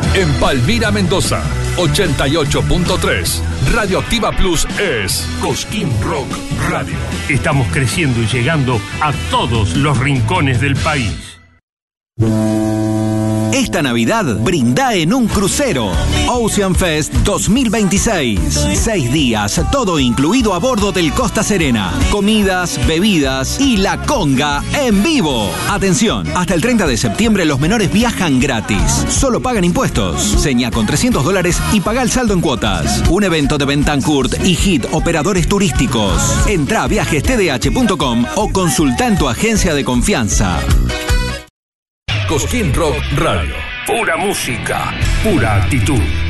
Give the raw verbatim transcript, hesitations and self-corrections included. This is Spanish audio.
En Palmira, Mendoza, ochenta y ocho punto tres. Radioactiva Plus es Cosquín Rock Radio. Estamos creciendo y llegando a todos los rincones del país. Esta Navidad brinda en un crucero. Ocean Fest dos mil veintiséis. Seis días, todo incluido a bordo del Costa Serena. Comidas, bebidas y la conga en vivo. Atención, hasta el treinta de septiembre los menores viajan gratis. Solo pagan impuestos. Seña con trescientos dólares y paga el saldo en cuotas. Un evento de Bentancourt y Hit Operadores Turísticos. Entra a viajes t d h punto com o consulta en tu agencia de confianza. Cosquín Rock Radio. Pura música, pura actitud.